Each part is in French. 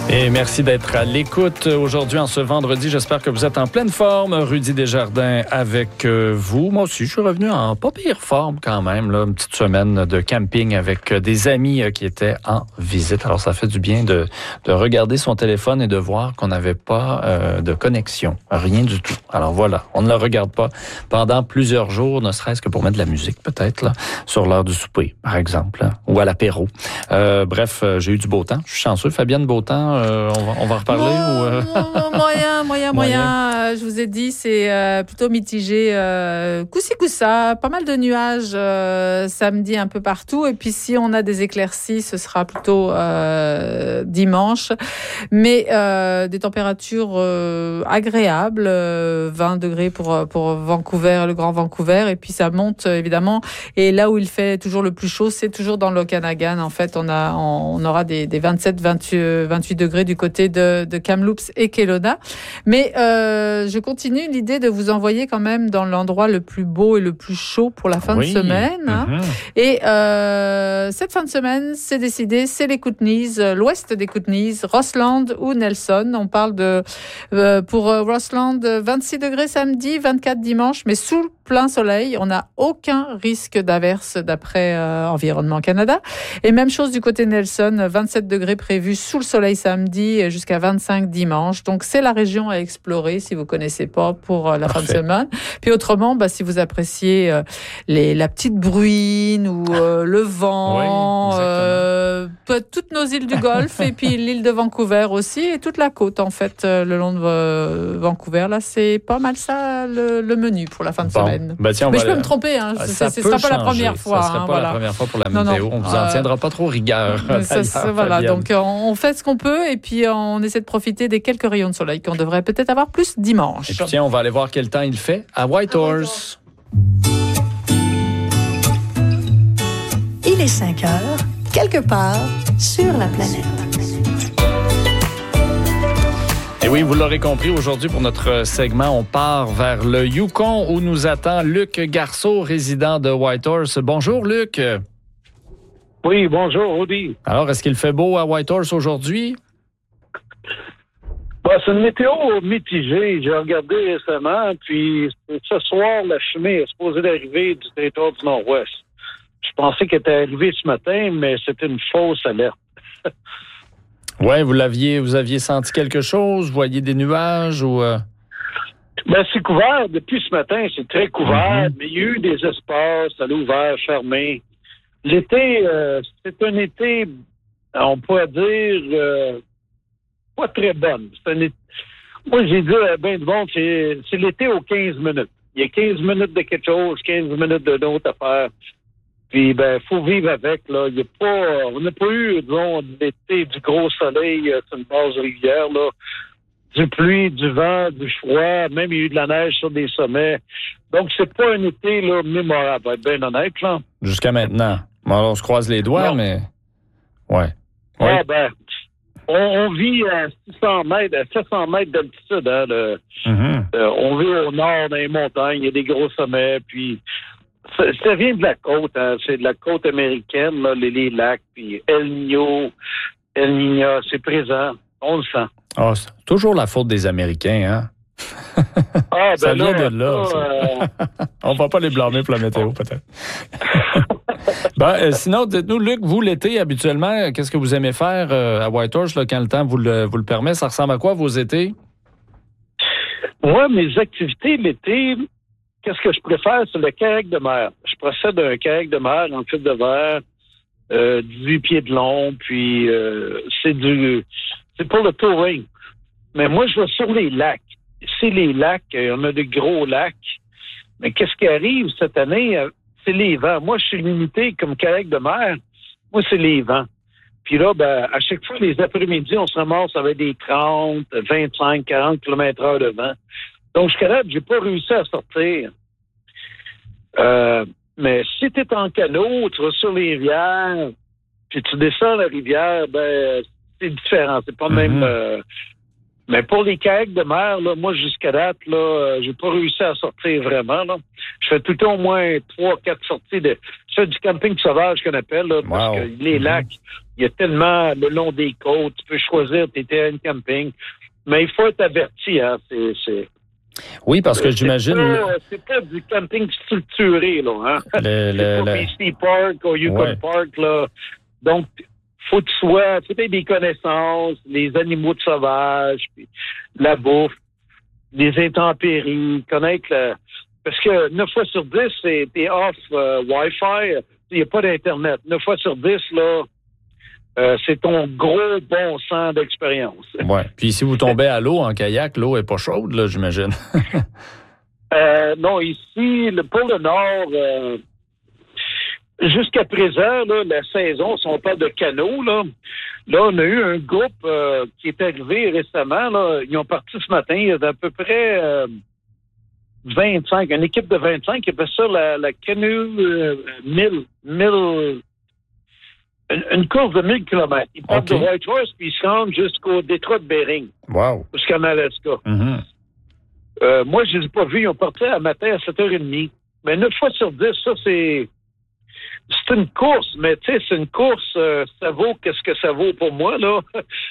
Et merci d'être à l'écoute aujourd'hui en ce vendredi. J'espère que vous êtes en pleine forme. Rudy Desjardins avec vous. Moi aussi, je suis revenu en pas pire forme quand même. Là, une petite semaine de camping avec des amis qui étaient en visite. Alors, ça fait du bien de regarder son téléphone et de voir qu'on n'avait pas de connexion. Rien du tout. Alors voilà, on ne le regarde pas pendant plusieurs jours, ne serait-ce que pour mettre de la musique peut-être, là, sur l'heure du souper, par exemple, là, ou à l'apéro. Bref, j'ai eu du beau temps. Je suis chanceux. Fabienne, beau temps. On va reparler moyen. Je vous ai dit, c'est plutôt mitigé. Coup-ci, coup-ça, pas mal de nuages samedi un peu partout. Et puis si on a des éclaircies, ce sera plutôt dimanche. Mais des températures agréables, 20 degrés pour Vancouver, le Grand Vancouver. Et puis ça monte évidemment. Et là où il fait toujours le plus chaud, c'est toujours dans l'Okanagan. En fait, on aura des 27, 28 degrés du côté de Kamloops et Kelowna. Mais je continue l'idée de vous envoyer quand même dans l'endroit le plus beau et le plus chaud pour la fin de semaine. Hein. Et cette fin de semaine, c'est décidé, c'est les Kootenays, l'ouest des Kootenays, Rossland ou Nelson. On parle de, pour Rossland, 26 degrés samedi, 24 dimanche, mais sous le plein soleil. On n'a aucun risque d'averse d'après Environnement Canada. Et même chose du côté Nelson, 27 degrés prévus sous le soleil samedi jusqu'à 25 dimanche. Donc, c'est la région à explorer si vous connaissez pas pour la fin de semaine. Puis autrement, si vous appréciez la petite bruine ou le vent, toutes nos îles du Golfe et puis l'île de Vancouver aussi et toute la côte en fait le long de Vancouver. Là, c'est pas mal ça le menu pour la fin de semaine. Mais je peux me tromper, hein. Ce ne sera pas la première fois. Ça ne sera pas la première fois pour la météo. On vous en tiendra pas trop rigueur. Voilà, donc on fait ce qu'on peut et puis on essaie de profiter des quelques rayons de soleil qu'on devrait peut-être avoir plus dimanche. Et puis tiens, on va aller voir quel temps il fait à Whitehorse. Il est 5 heures, quelque part sur la planète. Et oui, vous l'aurez compris, aujourd'hui, pour notre segment, on part vers le Yukon où nous attend Luc Garceau, résident de Whitehorse. Bonjour, Luc. Oui, bonjour, Rudy. Alors, est-ce qu'il fait beau à Whitehorse aujourd'hui? C'est une météo mitigée. J'ai regardé récemment, puis ce soir, la fumée est supposée d'arriver du territoire du Nord-Ouest. Je pensais qu'elle était arrivée ce matin, mais c'était une fausse alerte. Oui, vous aviez senti quelque chose? Vous voyez des nuages ou... C'est couvert. Depuis ce matin, c'est très couvert, mais il y a eu des espaces à l'ouvert, fermés. L'été, c'est un été, on pourrait dire, pas très bonne. Moi, j'ai dit à ben du monde, c'est l'été aux 15 minutes. Il y a 15 minutes de quelque chose, 15 minutes de d'autres affaires. Puis, faut vivre avec, là. On n'a pas eu, disons, l'été du gros soleil sur une base de rivière, là. Du pluie, du vent, du froid, même il y a eu de la neige sur des sommets. Donc, c'est pas un été, là, mémorable, pour être bien honnête, là. Jusqu'à maintenant. Bon, alors, on se croise les doigts, mais... Ouais. On vit à 600 mètres, à 700 mètres d'altitude, hein, on vit au nord, dans les montagnes, il y a des gros sommets, puis... Ça vient de la côte, hein. C'est de la côte américaine, là, les lacs, puis El Niño, c'est présent, on le sent. Ah, c'est toujours la faute des Américains, hein? Ça vient de là. On va pas les blâmer pour la météo, peut-être. Sinon, dites-nous, Luc, vous, l'été, habituellement, qu'est-ce que vous aimez faire à Whitehorse, là, quand le temps vous le permet? Ça ressemble à quoi, vos étés? Moi, mes activités l'été... Qu'est-ce que je préfère? C'est le kayak de mer. Je procède à un kayak de mer en fibre de verre, 18 pieds de long, puis c'est pour le touring. Mais moi, je vais sur les lacs. C'est les lacs, on a des gros lacs. Mais qu'est-ce qui arrive cette année? C'est les vents. Moi, je suis limité comme kayak de mer. Moi, c'est les vents. Puis là, à chaque fois, les après-midi, on se ramasse avec des 30, 25, 40 km/h de vent. Donc, j'ai pas réussi à sortir. Mais si tu es en canot, tu vas sur les rivières, puis tu descends la rivière, c'est différent. C'est pas même... mais pour les kayaks de mer, là, moi, jusqu'à date, là, j'ai pas réussi à sortir vraiment. Là. Je fais tout le temps au moins 3-4 sorties. fais du camping sauvage qu'on appelle, là, parce que les lacs, il y a tellement le long des côtes, tu peux choisir tes terrains de camping, mais il faut être averti, hein, Oui, parce que j'imagine... C'est pas du camping structuré, là, hein. C'est pas BC Park ou Yukon Park, là. Donc, faut que tu aies des connaissances, les animaux de sauvage, puis la bouffe, les intempéries, connaître parce que 9 fois sur 10, t'es off Wi-Fi, il n'y a pas d'Internet. 9 fois sur 10, là, c'est ton gros bon sens d'expérience. Ouais. Puis si vous tombez à l'eau en kayak, l'eau est pas chaude, là, j'imagine. Non, ici, pour le Nord, jusqu'à présent, là, la saison, si on parle de canot, là, on a eu un groupe qui est arrivé récemment. Là, ils ont parti ce matin. Il y a d'à peu près 25, une équipe de 25 qui appelle ça la Canoe 1000, une course de 1000 km. Ils partent de Whitehorse puis ils se rendent jusqu'au détroit de Bering. Wow. Jusqu'en Alaska. Mm-hmm. Moi, je ne les ai pas vus. Ils ont parti à matin à 7h30. Mais 9 fois sur 10, ça, c'est une course, mais tu sais, c'est une course, ça vaut qu'est-ce que ça vaut pour moi, là.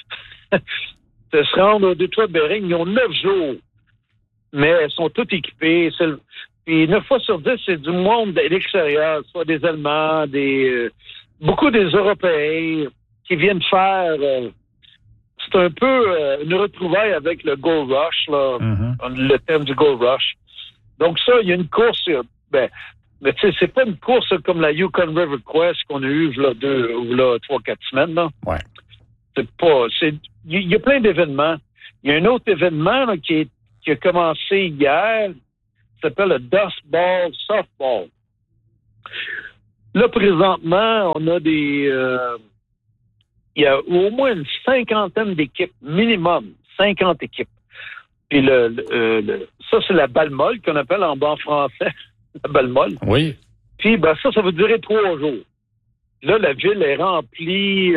De se rendre au détroit de Bering, ils ont 9 jours. Mais elles sont toutes équipées. Puis 9 fois sur 10, c'est du monde de l'extérieur, soit des Allemands, beaucoup des Européens qui viennent faire... c'est un peu une retrouvaille avec le Gold Rush, là, le thème du Gold Rush. Donc ça, il y a une course... mais tu sais, c'est pas une course comme la Yukon River Quest qu'on a eue là 3-4 semaines, là. Ouais. Il y a plein d'événements. Il y a un autre événement là, qui a commencé hier, qui s'appelle le Dust Ball Softball. Là, présentement, on a il y a au moins une 50aine d'équipes, minimum, 50 équipes. Puis ça, c'est la balle molle qu'on appelle en bon français, la balle molle. Oui. Puis, ça va durer 3 jours. Là, la ville est remplie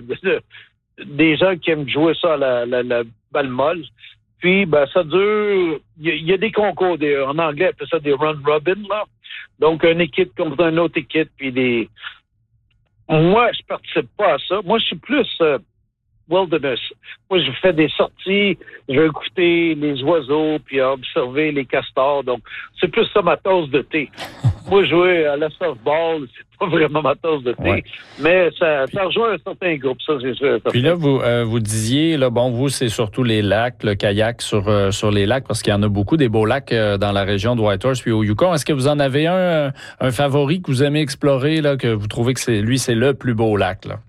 des gens qui aiment jouer ça à la balle molle. Puis, ça dure... Il y a des concours, en anglais, on appelle ça des run-robin, là. Donc, une équipe contre une autre équipe, puis Moi, je participe pas à ça. Moi, je suis plus wilderness. Moi, je fais des sorties, je vais écouter les oiseaux, puis observer les castors. Donc, c'est plus ça ma tasse de thé. Moi, jouer à la softball, c'est pas vraiment ma tasse de thé, mais ça rejoint un certain groupe, ça, c'est sûr. Puis là, vous disiez, là, bon, vous, c'est surtout les lacs, le kayak sur les lacs, parce qu'il y en a beaucoup, des beaux lacs dans la région de Whitehorse puis au Yukon. Est-ce que vous en avez un favori que vous aimez explorer, là, que vous trouvez que c'est le plus beau lac, là?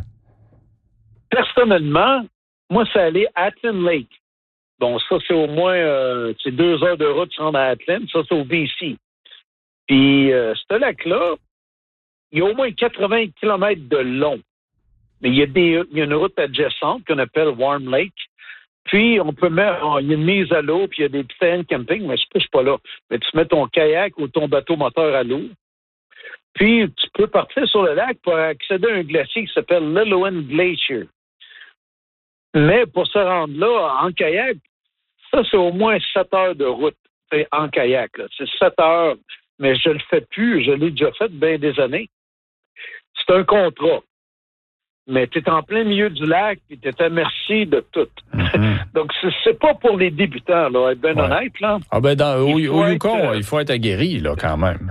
Personnellement, moi, c'est aller à Atlin Lake. Bon, ça, c'est au moins c'est 2 heures de route sur Atlin. Ça, c'est au BC. Puis, ce lac-là, il y a au moins 80 km de long. Mais il y a une route adjacente qu'on appelle Warm Lake. Puis, on peut mettre, il y a une mise à l'eau, puis il y a des petits terrains de camping, mais je ne suis pas là. Mais tu mets ton kayak ou ton bateau moteur à l'eau. Puis, tu peux partir sur le lac pour accéder à un glacier qui s'appelle Lillooet Glacier. Mais pour se rendre là, en kayak, ça, c'est au moins 7 heures de route en kayak. Là. C'est 7 heures, mais je le fais plus. Je l'ai déjà fait bien des années. C'est un contrat. Mais tu es en plein milieu du lac et tu es à merci de tout. Mm-hmm. Donc, c'est pas pour les débutants, là, être bien honnête. Là. Ah ben au Yukon, il faut être aguerri, là, quand même.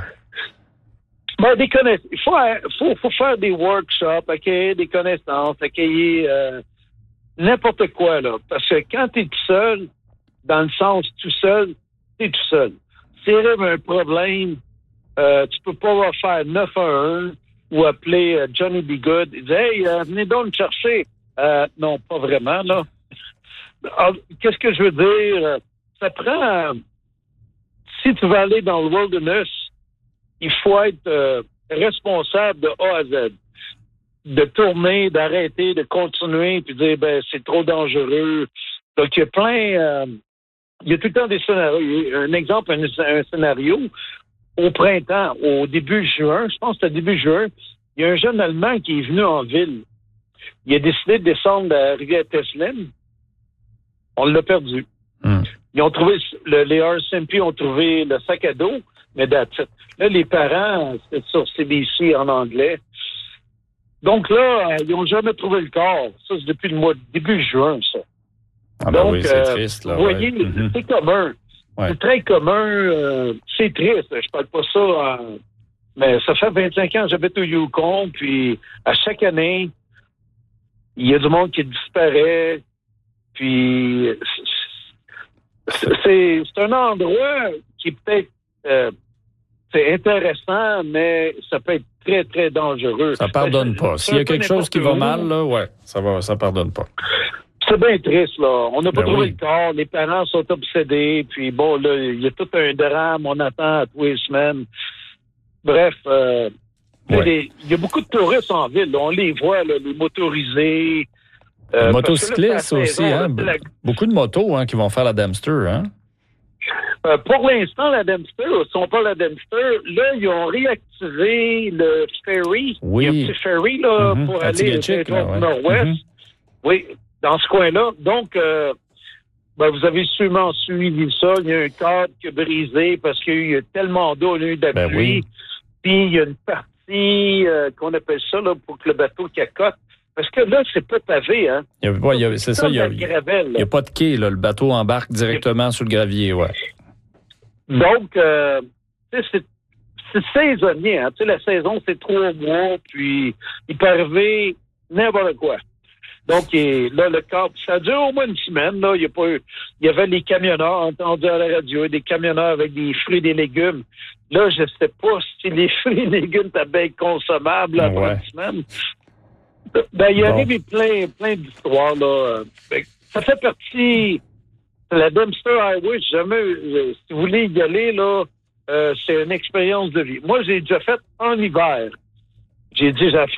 Il faut faire des workshops, accueillir des connaissances, accueillir n'importe quoi, là. Parce que quand tu es tout seul, dans le sens tout seul, tu es tout seul. S'il arrive un problème, tu peux pas faire 911 ou appeler Johnny B. Good et dire « Hey, venez donc me chercher. » Non, pas vraiment, là. Alors, qu'est-ce que je veux dire? Ça prend... si tu veux aller dans le wilderness, il faut être responsable de A à Z. De tourner, d'arrêter, de continuer, puis dire, c'est trop dangereux. Donc, il y a plein... il y a tout le temps des scénarios. Un exemple, un scénario, au printemps, au début juin, je pense que c'était début juin, il y a un jeune Allemand qui est venu en ville. Il a décidé de descendre à la rivière Teslin. On l'a perdu. Ils ont trouvé, les RCMP ont trouvé le sac à dos, Mais that's it. Là, les parents, c'est sur CBC en anglais. Donc là, ils n'ont jamais trouvé le corps. Ça, c'est depuis le mois début juin, ça. Ah ben oui, c'est triste. Là, vous voyez, c'est commun. Ouais. C'est très commun. C'est triste. Je parle pas ça... mais ça fait 25 ans que j'habite au Yukon, puis à chaque année, il y a du monde qui disparaît, puis c'est un endroit qui est peut-être c'est intéressant, mais ça peut être très, très dangereux. Ça pardonne pas. S'il y a quelque chose qui va mal, là, ouais, ça pardonne pas. C'est bien triste, là. On n'a pas trouvé oui. le corps. Les parents sont obsédés. Puis bon, là, il y a tout un drame. On attend à tous les semaines. Bref, il y a beaucoup de touristes en ville. Là. On les voit, là, les motorisés. Les motocyclistes aussi, hein? Beaucoup de motos qui vont faire la Dempster, hein? Pour l'instant, la Dempster, ils sont pas la Dempster. Là, ils ont réactivé le ferry. Oui. Il y a un petit ferry là, pour aller au nord-ouest. Oui, dans ce coin-là. Donc, vous avez sûrement suivi ça. Il y a un cadre qui a brisé parce qu'il y a tellement d'eau, il y a eu de la pluie. Puis, il y a une partie qu'on appelle ça là, pour que le bateau cacote. Parce que là, c'est pas pavé, hein? C'est ça, il n'y a pas de quai, là. Le bateau embarque directement sur le gravier, ouais. Donc, c'est saisonnier, hein? Tu sais, la saison, c'est 3 mois, puis il peut arriver n'importe quoi. Donc, là, le câble, ça dure au moins une semaine, là. Il y avait les camionneurs, entendus à la radio, des camionneurs avec des fruits et des légumes. Là, je sais pas si les fruits et légumes étaient bien consommables après une semaine. Ben, il y arrive plein d'histoires, là. Ça fait partie de la Dempster Highway. Si vous voulez y aller, là, c'est une expérience de vie. Moi, j'ai déjà fait en hiver. J'ai dit,